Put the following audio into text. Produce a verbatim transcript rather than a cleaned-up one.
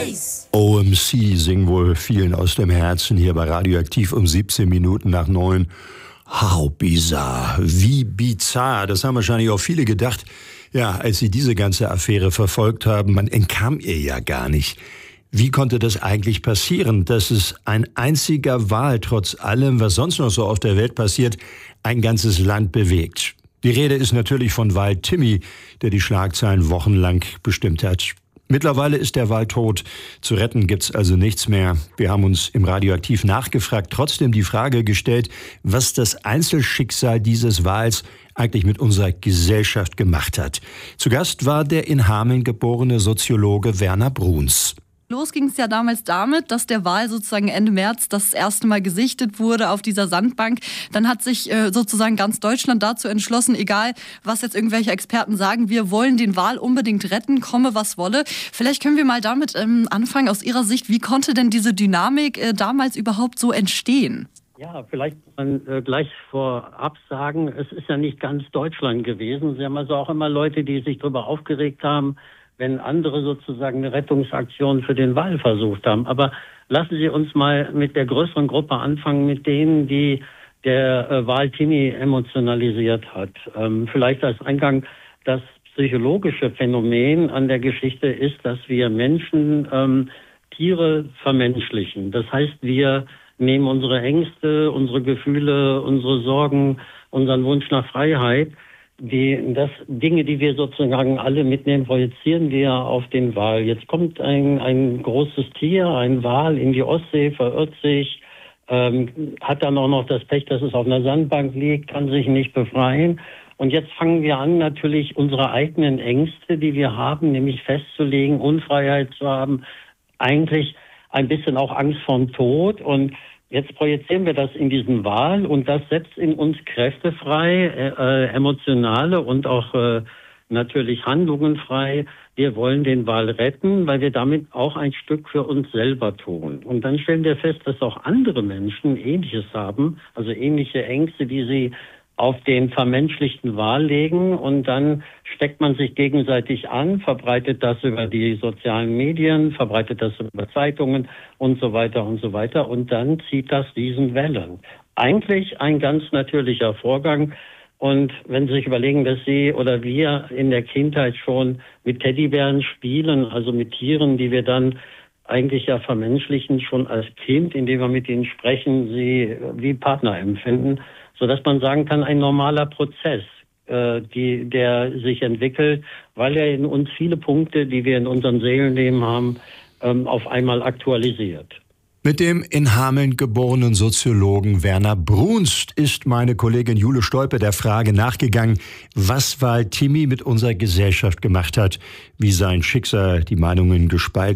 O M C singen wohl vielen aus dem Herzen hier bei Radioaktiv um siebzehn Minuten nach neun. How bizarr, wie bizarr, das haben wahrscheinlich auch viele gedacht, ja, als sie diese ganze Affäre verfolgt haben, man entkam ihr ja gar nicht. Wie konnte das eigentlich passieren, dass es ein einziger Wal trotz allem, was sonst noch so auf der Welt passiert, ein ganzes Land bewegt? Die Rede ist natürlich von Wal Timmy, der die Schlagzeilen wochenlang bestimmt hat. Mittlerweile ist der Wal tot. Zu retten gibt's also nichts mehr. Wir haben uns im Radioaktiv nachgefragt, trotzdem die Frage gestellt, was das Einzelschicksal dieses Wals eigentlich mit unserer Gesellschaft gemacht hat. Zu Gast war der in Hameln geborene Soziologe Werner Bruns. Los ging es ja damals damit, dass der Wal sozusagen Ende März das erste Mal gesichtet wurde auf dieser Sandbank. Dann hat sich äh, sozusagen ganz Deutschland dazu entschlossen, egal was jetzt irgendwelche Experten sagen, wir wollen den Wal unbedingt retten, komme was wolle. Vielleicht können wir mal damit ähm, anfangen aus Ihrer Sicht. Wie konnte denn diese Dynamik äh, damals überhaupt so entstehen? Ja, vielleicht man äh, gleich vorab sagen, es ist ja nicht ganz Deutschland gewesen. Sie haben also auch immer Leute, die sich darüber aufgeregt haben, wenn andere sozusagen eine Rettungsaktion für den Wal versucht haben. Aber lassen Sie uns mal mit der größeren Gruppe anfangen, mit denen, die der äh, Wal Timmy emotionalisiert hat. Ähm, vielleicht als Eingang, das psychologische Phänomen an der Geschichte ist, dass wir Menschen ähm, Tiere vermenschlichen. Das heißt, wir nehmen unsere Ängste, unsere Gefühle, unsere Sorgen, unseren Wunsch nach Freiheit, Die, das Dinge, die wir sozusagen alle mitnehmen, projizieren wir auf den Wal. Jetzt kommt ein, ein großes Tier, ein Wal in die Ostsee, verirrt sich, ähm, hat dann auch noch das Pech, dass es auf einer Sandbank liegt, kann sich nicht befreien. Und jetzt fangen wir an, natürlich unsere eigenen Ängste, die wir haben, nämlich festzulegen, Unfreiheit zu haben, eigentlich ein bisschen auch Angst vorm Tod. Und jetzt projizieren wir das in diesen Wal und das setzt in uns Kräfte frei, äh, emotionale und auch äh, natürlich Handlungen frei. Wir wollen den Wal retten, weil wir damit auch ein Stück für uns selber tun. Und dann stellen wir fest, dass auch andere Menschen Ähnliches haben, also ähnliche Ängste, die sie auf den vermenschlichten Wal legen, und dann steckt man sich gegenseitig an, verbreitet das über die sozialen Medien, verbreitet das über Zeitungen und so weiter und so weiter, und dann zieht das diesen Wellen. Eigentlich ein ganz natürlicher Vorgang, und wenn Sie sich überlegen, dass Sie oder wir in der Kindheit schon mit Teddybären spielen, also mit Tieren, die wir dann eigentlich ja vermenschlichen, schon als Kind, indem wir mit ihnen sprechen, sie wie Partner empfinden, sodass man sagen kann, ein normaler Prozess, äh, die, der sich entwickelt, weil er in uns viele Punkte, die wir in unserem Seelenleben haben, ähm, auf einmal aktualisiert. Mit dem in Hameln geborenen Soziologen Werner Bruns ist meine Kollegin Jule Stolpe der Frage nachgegangen, was Wal Timmy mit unserer Gesellschaft gemacht hat, wie sein Schicksal die Meinungen gespalten